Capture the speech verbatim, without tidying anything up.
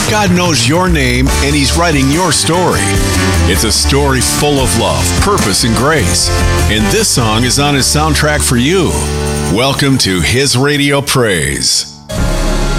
God knows your name and He's writing your story. It's a story full of love, purpose, and grace. And this song is on His soundtrack for you. Welcome to His Radio Praise.